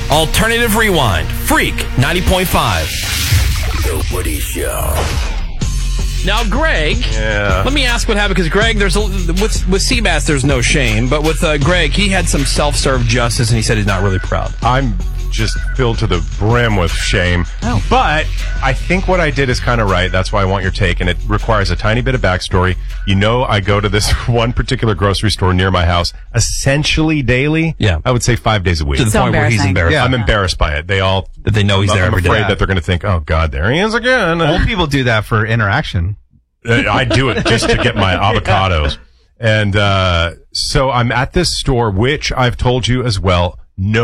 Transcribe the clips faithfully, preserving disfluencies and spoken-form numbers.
Alternative Rewind. Freak ninety point five. The Woody Show. Now, Greg, Yeah. let me ask what happened, because Greg, there's a, with with Seabass, there's no shame, but with uh, Greg, he had some self-serve justice, and he said he's not really proud. I'm just filled to the brim with shame. Oh. But I think what I did is kind of right. That's why I want your take, and it requires a tiny bit of backstory. You know, I go to this one particular grocery store near my house essentially daily. Yeah. I would say five days a week. To the So point where he's embarrassing. embarrassed. Yeah, I'm embarrassed by it. They all That they know he's there I'm every day. afraid that they're going to think, oh God, there he is again. Old people do that for interaction. Uh, I do it just to get my avocados. And uh so I'm at this store, which I've told you as well,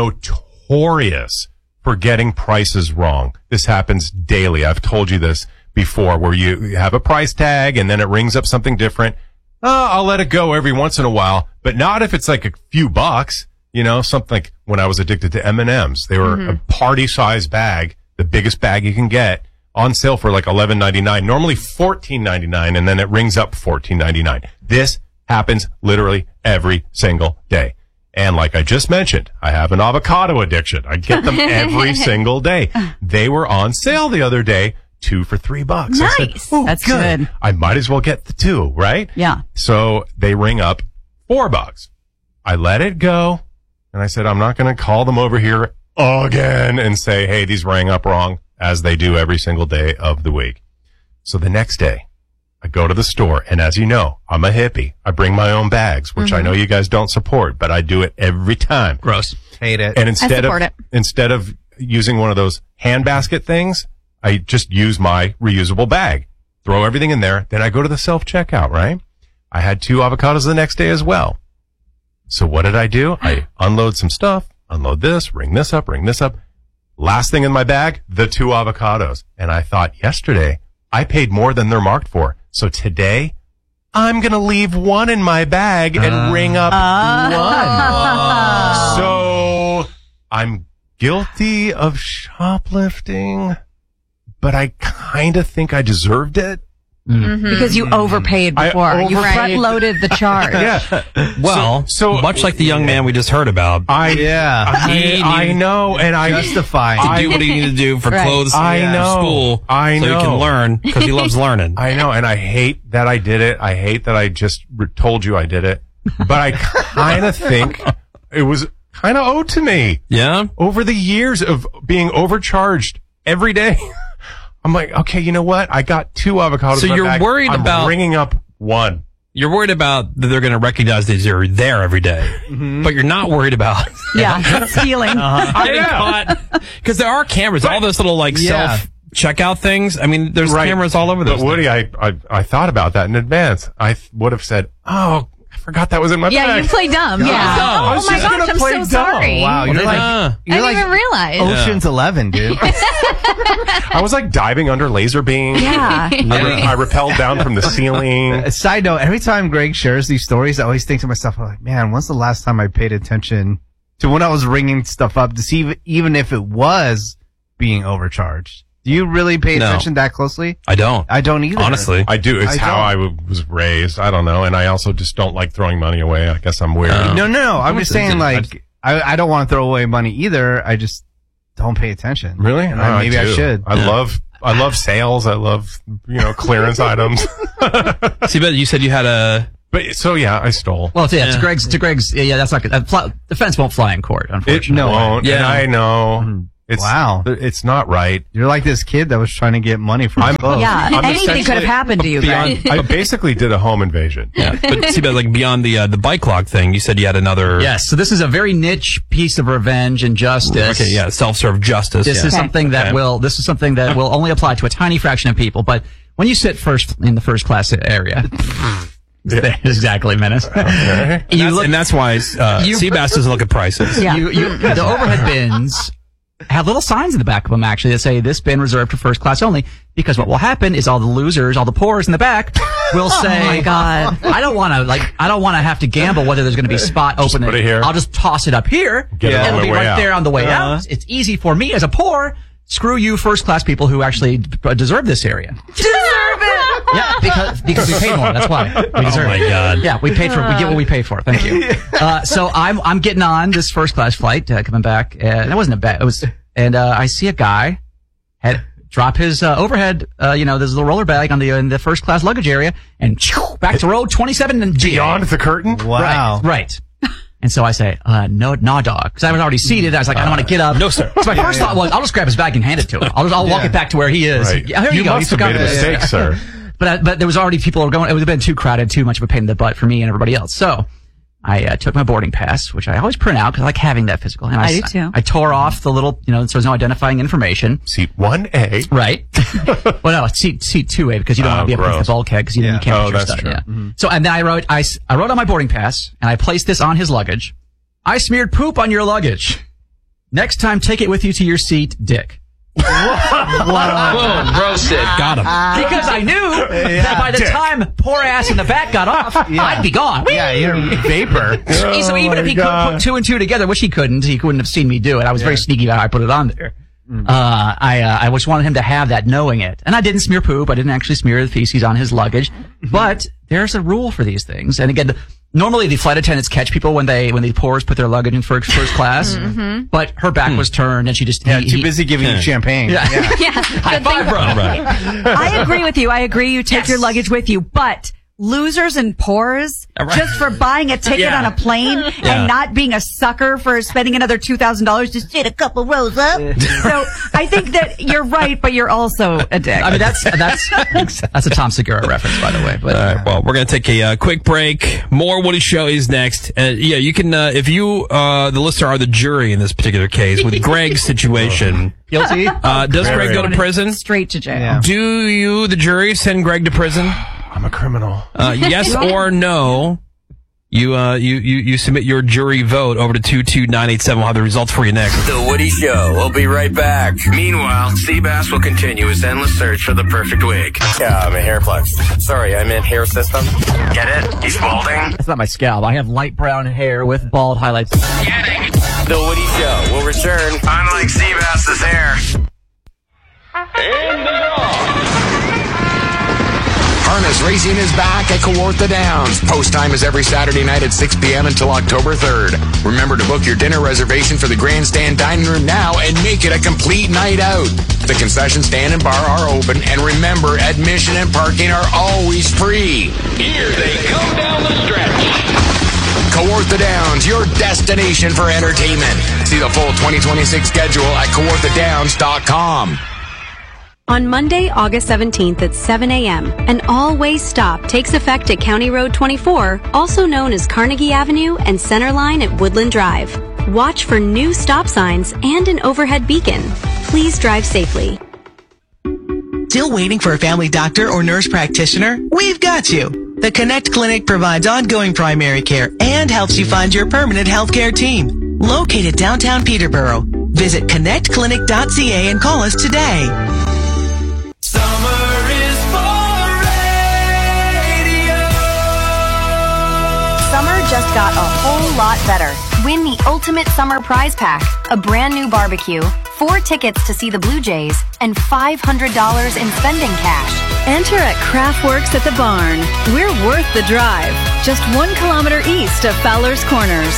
notorious for getting prices wrong. This happens daily. I've told you this before, where you have a price tag and then it rings up something different. Oh, I'll let it go every once in a while, but not if it's like a few bucks. You know, something like when I was addicted to M and M's. They were a party-size bag, the biggest bag you can get, on sale for like eleven ninety-nine, normally fourteen ninety-nine, and then it rings up fourteen ninety-nine. This happens literally every single day. And like I just mentioned, I have an avocado addiction. I get them every single day. They were on sale the other day, two for three bucks. I said, Nice. "Ooh, That's good. I might as well get the two, right? Yeah. So they ring up four bucks. I let it go, and I said, I'm not going to call them over here again and say, hey, these rang up wrong, as they do every single day of the week. So the next day, I go to the store, and as you know, I'm a hippie. I bring my own bags, which I know you guys don't support, but I do it every time. Gross. Hate it. And instead support of it. instead of using one of those hand basket things, I just use my reusable bag. Throw everything in there. Then I go to the self-checkout, right? I had two avocados the next day as well. So what did I do? I unload some stuff, unload this, ring this up, ring this up. Last thing in my bag, the two avocados. And I thought yesterday I paid more than they're marked for. So today I'm going to leave one in my bag and Uh. ring up one. So I'm guilty of shoplifting, but I kind of think I deserved it. Because you overpaid I before. You overpaid. front loaded the charge. Yeah. Well, So- so- much like the young man we just heard about, I, Yeah. I, I know. And I, Justifying. to do what he needed to do for Right. clothes, I yeah, know. school, I so he know. can learn, because he loves learning. I know, and I hate that I did it. I hate that I just re- told you I did it. But I kind of think it was kind of owed to me Yeah? over the years of being overcharged every day. I'm like, okay, you know what? I got two avocados. So in my you're bag. worried I'm about- ringing up one. You're worried about that they're going to recognize that you're there every day, but you're not worried about Yeah. Stealing. getting caught. Because there are cameras, all those little like Yeah. self checkout things. I mean, there's Right. cameras all over But those. Woody, I, I I thought about that in advance. I th- would have said, oh, I forgot that was in my Yeah, bag. you play dumb. Yeah. I Oh was my just gosh, gonna I'm play so dumb. sorry. Wow, you're Well, like uh, you're I didn't like even realize. Ocean's Eleven, dude. I was like diving under laser beams. Yeah. I, re- I rappelled down from the ceiling. A side note: every time Greg shares these stories, I always think to myself, I'm like, man, when's the last time I paid attention to when I was ringing stuff up to see if, even if it was being overcharged? Do you really pay No. attention that closely? I don't. I don't either. Honestly. I do. It's I how don't. I w- was raised. I don't know. And I also just don't like throwing money away. I guess I'm weird. Oh. No, no, no. I'm just saying, I like, I, I don't want to throw away money either. I just don't pay attention. Really? And Oh, I- maybe I, do. should. I love, I love sales. I love, you know, clearance items. See, but you said you had a. But so yeah, I stole. Well, yeah, Yeah. to Greg's, to Greg's, yeah, that's not good. Uh, fly, the fence won't fly in court, It unfortunately. won't. Yeah. And I know. It's, Wow. It's not right. You're like this kid that was trying to get money from I'm- clothes. Yeah. I'm Anything could have essentially happened to you, Greg. I basically did a home invasion. Yeah. But see, but like beyond the uh, the bike lock thing, you said you had another. Yes, so this is a very niche piece of revenge and justice. Okay. Yeah. Self serve justice. This yeah. is something that Okay. will, this is something that will only apply to a tiny fraction of people, but when you sit first in the first class area. Exactly, Menace. Okay. You That's- look, and that's why uh, You- Seabass doesn't look at prices. Yeah. you, you, the overhead bins have little signs in the back of them actually that say this bin reserved for first class only, because what will happen is all the losers, all the poors in the back will say, Oh my God. I don't want to like, I don't want to have to gamble whether there's going to be a spot open. put it here. I'll just toss it up here. Get it on It'll my be way right out. there on the way Uh-huh. out. It's easy for me as a poor. screw you first class people who actually d- deserve this area. Deserve it. Yeah, because because we paid more. That's why. We deserve Oh my it. God. Yeah, we paid for. We get what we pay for. Thank you. Uh, so I'm I'm getting on this first class flight uh, coming back, and that wasn't a bad. It was, and uh, I see a guy had drop his uh, overhead. Uh, you know, there's a little roller bag on the in the first class luggage area, and back to row twenty-seven and G. Beyond the curtain? Wow. Right. Right. And so I say, uh, no, no, dog. Because I was already seated. I was like, I don't want to get up. No, sir. So my first thought was, I'll just grab his bag and hand it to him. I'll just, I'll walk Yeah. it back to where he is. Right. Yeah, here you, you go. must He have forgot made a this. mistake, sir. But I, but there was already people who were going. It would have been too crowded, too much of a pain in the butt for me and everybody else. So I uh, took my boarding pass, which I always print out because I like having that physical. And I, I do too. I tore off the little, you know, so there's no identifying information. Seat one A. Right. Well, no, it's seat seat two A because you don't Oh, want to be up against gross. the bulkhead because you, Yeah. you can't Oh, put your that's stuff. true. Yeah. Mm-hmm. So and then I wrote I, s- I wrote on my boarding pass and I placed this on his luggage. I smeared poop on your luggage. Next time, take it with you to your seat, Dick. Boom, roasted. Got him. Because I knew that by the Dick. time poor ass in the back got off, I'd be gone. Yeah, you're vapor. So even if he could put two and two together, which he couldn't, he wouldn't have seen me do it. I was very sneaky about how I put it on there. Uh, I, uh, I just wanted him to have that knowing it. And I didn't smear poop. I didn't actually smear the feces on his luggage. But there's a rule for these things. And again, normally the flight attendants catch people when they, when the poors put their luggage in first, first class. But her back was turned and she just, Yeah, he- too he- busy giving you champagne. Yeah. Yeah. High Good thing- five, bro. I agree with you. I agree you take Yes. your luggage with you, but losers and pores, Right. just for buying a ticket Yeah. on a plane Yeah. and not being a sucker for spending another two thousand dollars to sit a couple rows up. So I think that you're right, but you're also a dick. I mean, that's, that's, that's a Tom Segura reference, by the way. But, All right, well, we're going to take a uh, quick break. More Woody Show is next. Uh, yeah, you can, uh, if you, uh, the listener, are the jury in this particular case with Greg's situation. guilty? Uh, does Greg go to prison? Straight to jail. Yeah. Do you, the jury, send Greg to prison? I'm a criminal. Uh, yes or no? You, uh, you, you, you submit your jury vote over to two two nine eight seven. We'll have the results for you next. The Woody Show will be right back. Meanwhile, Seabass will continue his endless search for the perfect wig. Yeah, I'm a hair plugs. Sorry, I meant hair system. Get it? He's balding. It's not my scalp. I have light brown hair with bald highlights. Getting. The Woody Show will return. Unlike Seabass's hair. Harness Racing is back at Kawartha Downs. Post time is every Saturday night at six p.m. until October third. Remember to book your dinner reservation for the grandstand dining room now and make it a complete night out. The concession stand and bar are open, and remember, admission and parking are always free. Here they come down the stretch. Kawartha Downs, your destination for entertainment. See the full twenty twenty-six schedule at kawartha downs dot com. On Monday, August seventeenth at seven a.m., an all-way stop takes effect at County Road twenty-four, also known as Carnegie Avenue and Center Line at Woodland Drive. Watch for new stop signs and an overhead beacon. Please drive safely. Still waiting for a family doctor or nurse practitioner? We've got you. The Connect Clinic provides ongoing primary care and helps you find your permanent healthcare team. Located downtown Peterborough. Visit connect clinic dot c a and call us today. Summer is for radio. Summer just got a whole lot better. Win the Ultimate Summer Prize Pack, a brand new barbecue, four tickets to see the Blue Jays, and five hundred dollars in spending cash. Enter at Craftworks at the Barn. We're worth the drive. Just one kilometer east of Fowler's Corners.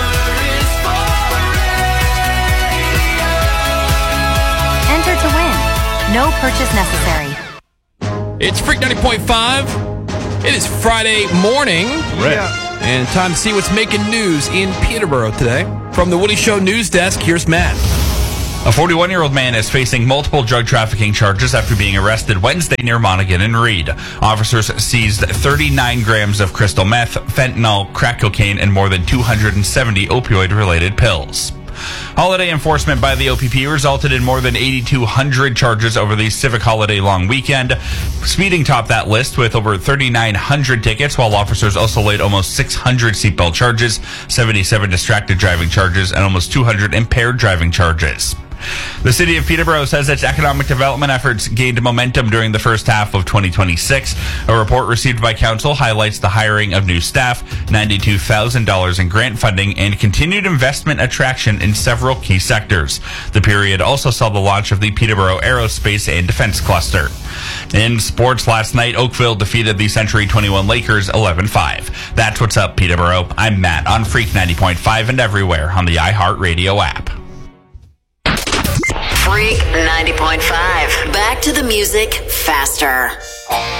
Enter to win. No purchase necessary. It's Freak ninety point five. It is Friday morning. And time to see what's making news in Peterborough today. From the Woody Show News Desk, here's Matt. A forty-one-year-old man is facing multiple drug trafficking charges after being arrested Wednesday near Monaghan and Reed. Officers seized thirty-nine grams of crystal meth, fentanyl, crack cocaine, and more than two hundred seventy opioid-related pills. Holiday enforcement by the O P P resulted in more than eighty-two hundred charges over the civic holiday long weekend. Speeding topped that list with over thirty-nine hundred tickets, while officers also laid almost six hundred seatbelt charges, seventy-seven distracted driving charges, and almost two hundred impaired driving charges. The city of Peterborough says its economic development efforts gained momentum during the first half of twenty twenty-six. A report received by council highlights the hiring of new staff, ninety-two thousand dollars in grant funding, and continued investment attraction in several key sectors. The period also saw the launch of the Peterborough Aerospace and Defense Cluster. In sports last night, Oakville defeated the Century twenty-one Lakers eleven five. That's what's up, Peterborough. I'm Matt on Freak ninety point five and everywhere on the iHeartRadio app. Freak ninety point five. Back to the music faster.